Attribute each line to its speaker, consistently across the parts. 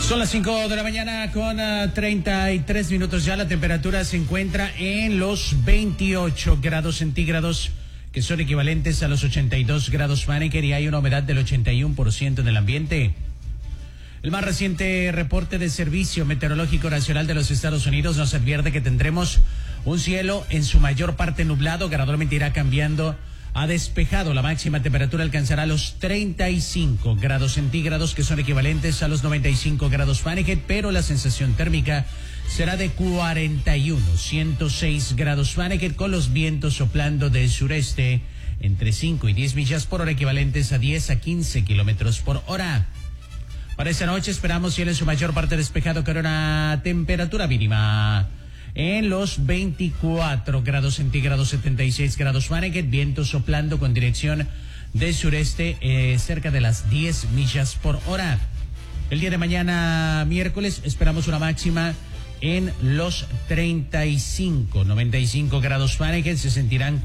Speaker 1: Son las 5 de la mañana con 33 minutos ya. La temperatura se encuentra en los 28 grados centígrados, que son equivalentes a los 82 grados Fahrenheit, y hay una humedad del 81% en el ambiente. El más reciente reporte del Servicio Meteorológico Nacional de los Estados Unidos nos advierte que tendremos un cielo en su mayor parte nublado, gradualmente irá cambiando a despejado. La máxima temperatura alcanzará los 35 grados centígrados, que son equivalentes a los 95 grados Fahrenheit, pero la sensación térmica será de 106 grados Fahrenheit, con los vientos soplando del sureste entre 5 y 10 millas por hora, equivalentes a 10 a 15 kilómetros por hora. Para esta noche esperamos cielo en su mayor parte despejado, con una temperatura mínima en los 24 grados centígrados, 76 grados Fahrenheit, viento soplando con dirección del sureste cerca de las 10 millas por hora. El día de mañana, miércoles, esperamos una máxima en los 95 grados Fahrenheit, se sentirán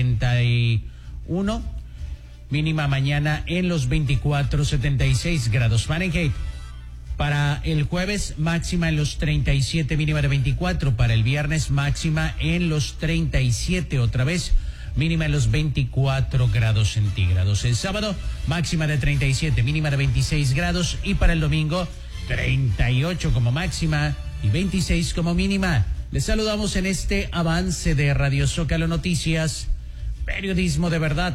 Speaker 1: 41. Mínima mañana en los 24, 76 grados Fahrenheit. Para el jueves, máxima en los 37, mínima de 24. Para el viernes, máxima en los 37, otra vez, mínima en los 24 grados centígrados. El sábado, máxima de 37, mínima de 26 grados. Y para el domingo, 38 como máxima y 26 como mínima. Les saludamos en este avance de Radio Zócalo Noticias, periodismo de verdad.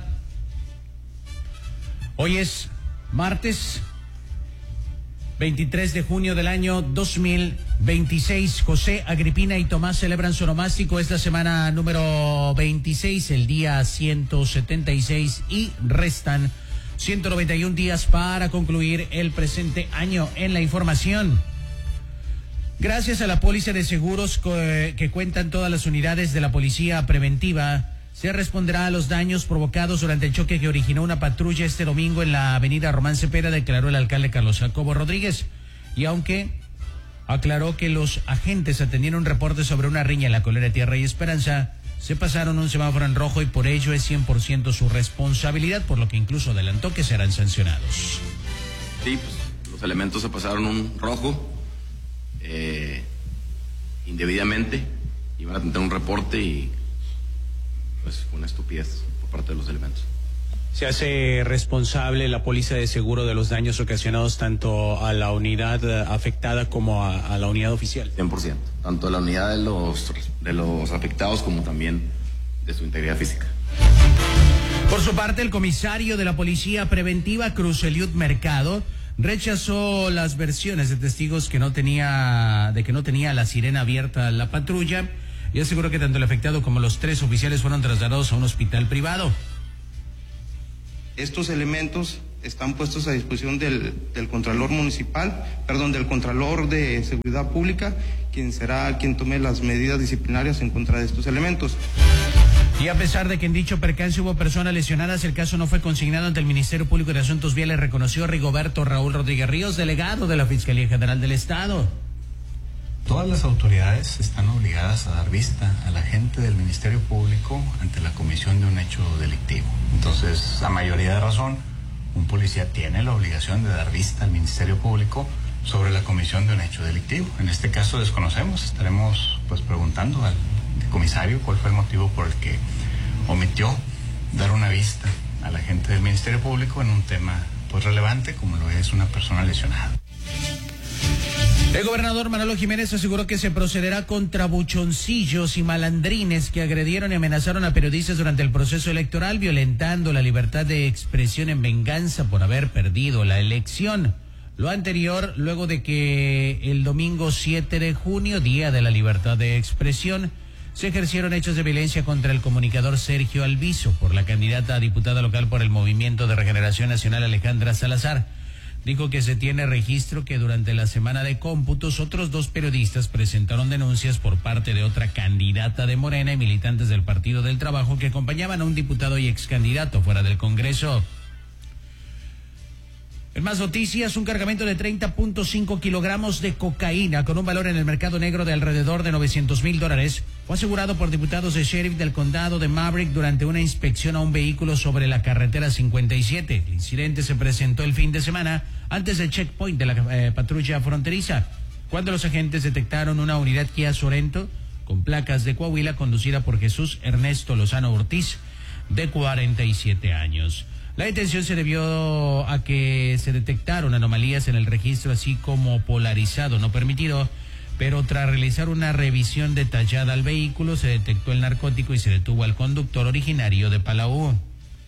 Speaker 1: Hoy es martes 23 de junio del año 2026. José, Agripina y Tomás celebran su onomástico. Es la semana número 26, el día 176, y restan 191 días para concluir el presente año. En la información, gracias a la póliza de seguros que cuentan todas las unidades de la policía preventiva, se responderá a los daños provocados durante el choque que originó una patrulla este domingo en la avenida Román Cepeda, declaró el alcalde Carlos Jacobo Rodríguez. Y aunque aclaró que los agentes atendieron un reporte sobre una riña en la colonia Tierra y Esperanza, se pasaron un semáforo en rojo y por ello es 100% su responsabilidad, por lo que incluso adelantó que serán sancionados.
Speaker 2: Sí, pues los elementos se pasaron un rojo indebidamente, iban a tener un reporte y pues una estupidez por parte de los elementos.
Speaker 1: ¿Se hace responsable la póliza de seguro de los daños ocasionados tanto a la unidad afectada como a la unidad oficial?
Speaker 2: 100%, tanto a la unidad de los afectados como también de su integridad física.
Speaker 1: Por su parte, el comisario de la Policía Preventiva, Cruz Eliud Mercado, rechazó las versiones de testigos de que no tenía la sirena abierta la patrulla, y aseguró que tanto el afectado como los 3 oficiales fueron trasladados a un hospital privado.
Speaker 3: Estos elementos están puestos a disposición del Contralor del Contralor de Seguridad Pública, quien será quien tome las medidas disciplinarias en contra de estos elementos.
Speaker 1: Y a pesar de que en dicho percance hubo personas lesionadas, el caso no fue consignado ante el Ministerio Público de Asuntos Viales, reconoció Rigoberto Raúl Rodríguez Ríos, delegado de la Fiscalía General del Estado.
Speaker 4: Todas las autoridades están obligadas a dar vista al agente del Ministerio Público ante la comisión de un hecho delictivo. Entonces, a mayoría de razón, un policía tiene la obligación de dar vista al Ministerio Público sobre la comisión de un hecho delictivo. En este caso desconocemos, estaremos preguntando al comisario cuál fue el motivo por el que omitió dar una vista al agente del Ministerio Público en un tema relevante como lo es una persona lesionada.
Speaker 1: El gobernador Manolo Jiménez aseguró que se procederá contra buchoncillos y malandrines que agredieron y amenazaron a periodistas durante el proceso electoral, violentando la libertad de expresión en venganza por haber perdido la elección. Lo anterior, luego de que el domingo 7 de junio, Día de la Libertad de Expresión, se ejercieron hechos de violencia contra el comunicador Sergio Alviso por la candidata a diputada local por el Movimiento de Regeneración Nacional, Alejandra Salazar. Dijo que se tiene registro que durante la semana de cómputos otros 2 periodistas presentaron denuncias por parte de otra candidata de Morena y militantes del Partido del Trabajo que acompañaban a un diputado y excandidato fuera del Congreso. En más noticias, un cargamento de 30.5 kilogramos de cocaína con un valor en el mercado negro de alrededor de $900,000 fue asegurado por diputados de sheriff del condado de Maverick durante una inspección a un vehículo sobre la carretera 57. El incidente se presentó el fin de semana antes del checkpoint de la patrulla fronteriza, cuando los agentes detectaron una unidad Kia Sorento con placas de Coahuila conducida por Jesús Ernesto Lozano Ortiz, de 47 años. La detención se debió a que se detectaron anomalías en el registro, así como polarizado no permitido, pero tras realizar una revisión detallada al vehículo se detectó el narcótico y se detuvo al conductor originario de Palau.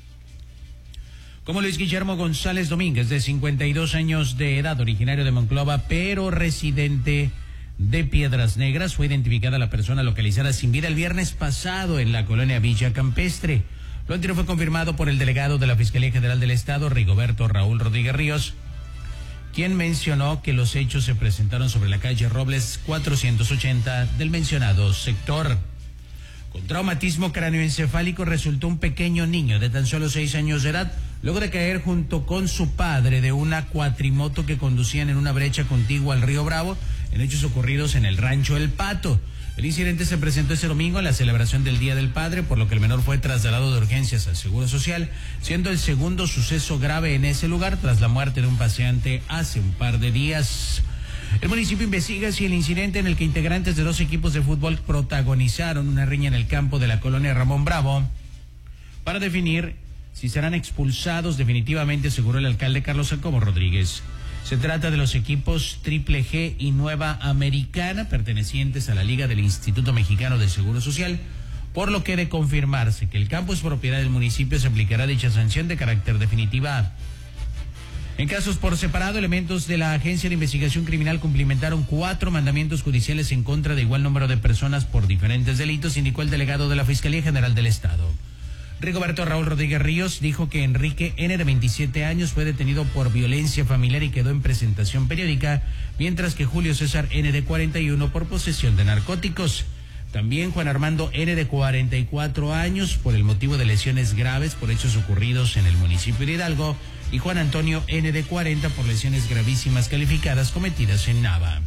Speaker 1: Como Luis Guillermo González Domínguez, de 52 años de edad, originario de Monclova, pero residente de Piedras Negras, fue identificada la persona localizada sin vida el viernes pasado en la colonia Villa Campestre. Lo anterior fue confirmado por el delegado de la Fiscalía General del Estado, Rigoberto Raúl Rodríguez Ríos, quien mencionó que los hechos se presentaron sobre la calle Robles 480 del mencionado sector. Con traumatismo cráneoencefálico resultó un pequeño niño de tan solo 6 años de edad, luego de caer junto con su padre de una cuatrimoto que conducían en una brecha contigua al río Bravo, en hechos ocurridos en el rancho El Pato. El incidente se presentó ese domingo en la celebración del Día del Padre, por lo que el menor fue trasladado de urgencias al Seguro Social, siendo el segundo suceso grave en ese lugar tras la muerte de un paseante hace un par de días. El municipio investiga si el incidente en el que integrantes de 2 equipos de fútbol protagonizaron una riña en el campo de la colonia Ramón Bravo para definir si serán expulsados definitivamente, aseguró el alcalde Carlos Sancomo Rodríguez. Se trata de los equipos Triple G y Nueva Americana, pertenecientes a la Liga del Instituto Mexicano de Seguro Social, por lo que de confirmarse que el campo es propiedad del municipio, se aplicará dicha sanción de carácter definitiva. En casos por separado, elementos de la Agencia de Investigación Criminal cumplimentaron 4 mandamientos judiciales en contra de igual número de personas por diferentes delitos, indicó el delegado de la Fiscalía General del Estado. Rigoberto Raúl Rodríguez Ríos dijo que Enrique N., de 27 años, fue detenido por violencia familiar y quedó en presentación periódica, mientras que Julio César N., de 41, por posesión de narcóticos. También Juan Armando N., de 44 años, por el motivo de lesiones graves por hechos ocurridos en el municipio de Hidalgo, y Juan Antonio N., de 40, por lesiones gravísimas calificadas cometidas en Nava.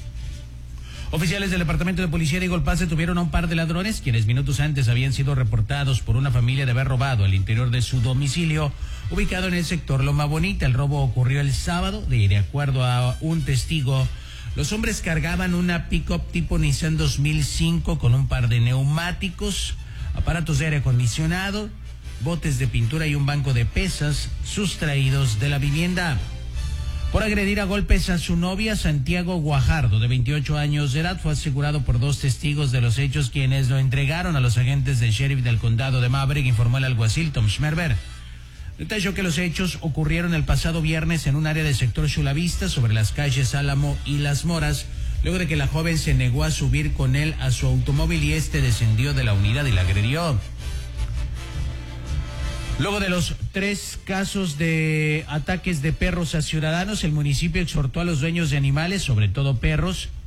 Speaker 1: Oficiales del Departamento de Policía de Golpaz detuvieron a un par de ladrones, quienes minutos antes habían sido reportados por una familia de haber robado al interior de su domicilio, ubicado en el sector Loma Bonita. El robo ocurrió el sábado, de acuerdo a un testigo. Los hombres cargaban una pick-up tipo Nissan 2005 con un par de neumáticos, aparatos de aire acondicionado, botes de pintura y un banco de pesas sustraídos de la vivienda. Por agredir a golpes a su novia, Santiago Guajardo, de 28 años de edad, fue asegurado por 2 testigos de los hechos, quienes lo entregaron a los agentes del sheriff del condado de Maverick, informó el alguacil Tom Schmerber. Detalló que los hechos ocurrieron el pasado viernes en un área del sector Chulavista, sobre las calles Álamo y Las Moras, luego de que la joven se negó a subir con él a su automóvil y este descendió de la unidad y la agredió. Luego de los 3 casos de ataques de perros a ciudadanos, el municipio exhortó a los dueños de animales, sobre todo perros,